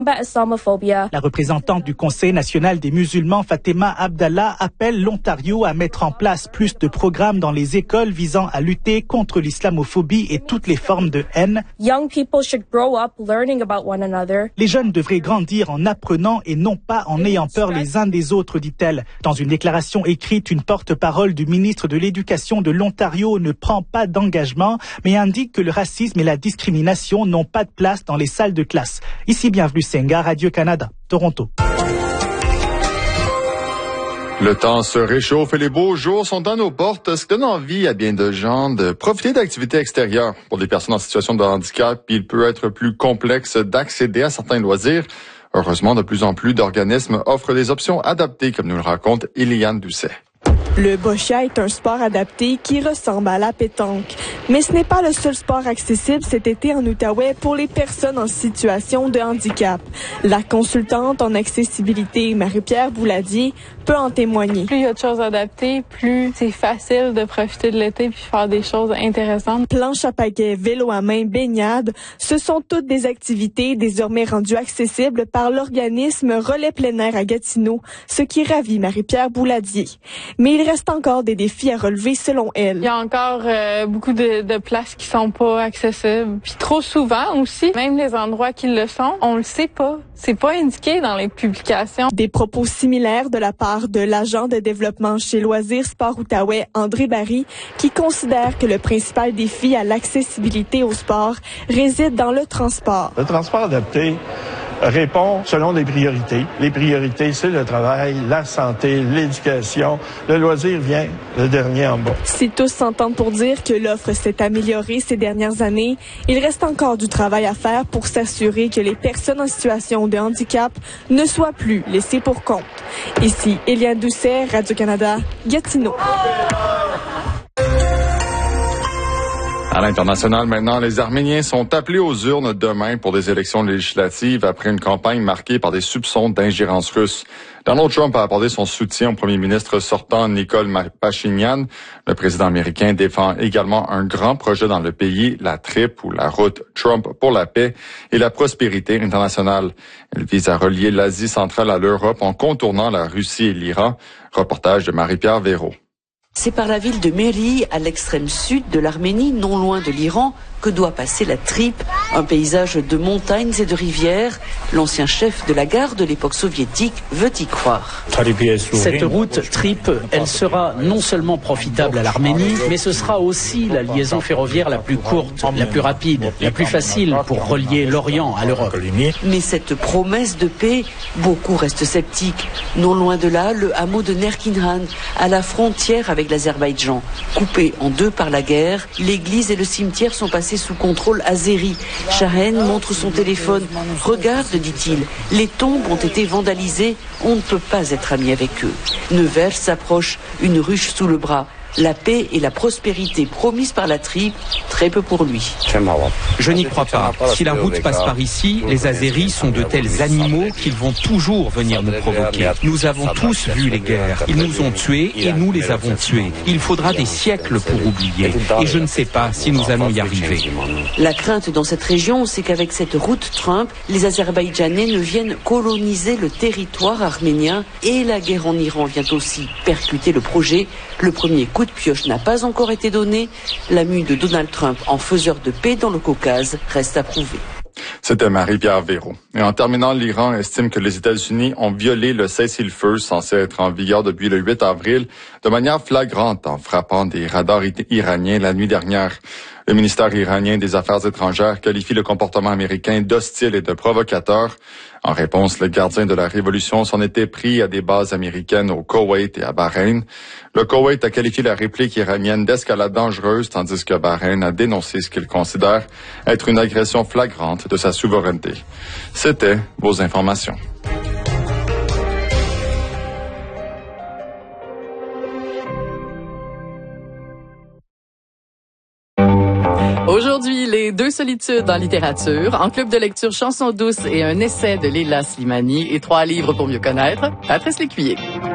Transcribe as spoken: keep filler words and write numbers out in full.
La représentante du Conseil national des musulmans, Fatima Abdallah, appelle l'Ontario à mettre en place plus de programmes dans les écoles visant à lutter contre l'islamophobie et toutes les formes de haine. Young people should grow up learning about one another. Les jeunes devraient grandir en apprenant et non pas en ayant peur les uns des autres, dit-elle. Dans une déclaration écrite, une porte-parole du ministre de l'Éducation de l'Ontario ne prend pas d'engagement, mais indique que le racisme et la discrimination n'ont pas de place dans les salles de classe. Ici, bienvenue Senga, Radio-Canada, Toronto. Le temps se réchauffe et les beaux jours sont à nos portes, ce qui donne envie à bien de gens de profiter d'activités extérieures. Pour des personnes en situation de handicap, il peut être plus complexe d'accéder à certains loisirs. Heureusement, de plus en plus d'organismes offrent des options adaptées, comme nous le raconte Eliane Doucet. Le boccia est un sport adapté qui ressemble à la pétanque. Mais ce n'est pas le seul sport accessible cet été en Outaouais pour les personnes en situation de handicap. La consultante en accessibilité, Marie-Pierre Bouladier, peut en témoigner. Plus il y a de choses adaptées, plus c'est facile de profiter de l'été puis faire des choses intéressantes. Planche à pagaie, vélo à main, baignade, ce sont toutes des activités désormais rendues accessibles par l'organisme Relais plein air à Gatineau, ce qui ravit Marie-Pierre Bouladier. Mais il reste encore des défis à relever selon elle. Il y a encore euh, beaucoup de, de places qui sont pas accessibles. Puis trop souvent aussi, même les endroits qui le sont, on le sait pas. C'est pas indiqué dans les publications. Des propos similaires de la part de l'agent de développement chez Loisirs Sport Outaouais, André Barry, qui considère que le principal défi à l'accessibilité au sport réside dans le transport. Le transport adapté répond selon des priorités. Les priorités, c'est le travail, la santé, l'éducation. Le loisir vient le dernier en bas. Si tous s'entendent pour dire que l'offre s'est améliorée ces dernières années, il reste encore du travail à faire pour s'assurer que les personnes en situation de handicap ne soient plus laissées pour compte. Ici, Eliane Doucet, Radio-Canada, Gatineau. À l'international, maintenant, les Arméniens sont appelés aux urnes demain pour des élections législatives après une campagne marquée par des soupçons d'ingérence russe. Donald Trump a apporté son soutien au premier ministre sortant Nicole Pachinian. Le président américain défend également un grand projet dans le pays, la T R I P ou la route Trump pour la paix et la prospérité internationale. Elle vise à relier l'Asie centrale à l'Europe en contournant la Russie et l'Iran. Reportage de Marie-Pierre Véraud. C'est par la ville de Meri, à l'extrême sud de l'Arménie, non loin de l'Iran, que doit passer la T R I P, un paysage de montagnes et de rivières. L'ancien chef de la gare de l'époque soviétique veut y croire. Cette route T R I P, elle sera non seulement profitable à l'Arménie, mais ce sera aussi la liaison ferroviaire la plus courte, la plus rapide, la plus facile pour relier l'Orient à l'Europe. Mais cette promesse de paix, beaucoup restent sceptiques. Non loin de là, le hameau de Nerkinhan, à la frontière avec l'Azerbaïdjan. Coupé en deux par la guerre, l'église et le cimetière sont passés sous contrôle azéri. Shahen montre son téléphone. Regarde, dit-il, les tombes ont été vandalisées. On ne peut pas être ami avec eux. Nevers s'approche, une ruche sous le bras. La paix et la prospérité promises par la T R I P, très peu pour lui. Je n'y crois pas. Si la route passe par ici, les Azéris sont de tels animaux qu'ils vont toujours venir nous provoquer. Nous avons tous vu les guerres. Ils nous ont tués et nous les avons tués. Il faudra des siècles pour oublier. Et je ne sais pas si nous allons y arriver. La crainte dans cette région, c'est qu'avec cette route Trump, les Azerbaïdjanais ne viennent coloniser le territoire arménien et la guerre en Iran vient aussi percuter le projet. Le premier coup de pioche n'a pas encore été donné. La mue de Donald Trump en faiseur de paix dans le Caucase reste à prouver. C'était Marie-Pierre Véraud. Et en terminant, l'Iran estime que les États-Unis ont violé le cessez-le-feu censé être en vigueur depuis le huit avril de manière flagrante en frappant des radars iraniens la nuit dernière. Le ministère iranien des Affaires étrangères qualifie le comportement américain d'hostile et de provocateur. En réponse, le gardien de la révolution s'en était pris à des bases américaines au Koweït et à Bahreïn. Le Koweït a qualifié la réplique iranienne d'escalade dangereuse, tandis que Bahreïn a dénoncé ce qu'il considère être une agression flagrante de sa souveraineté. C'était vos informations. Aujourd'hui, les deux solitudes en littérature, en club de lecture Chansons douces et un essai de Leila Slimani et trois livres pour mieux connaître, Patrice Lécuyer.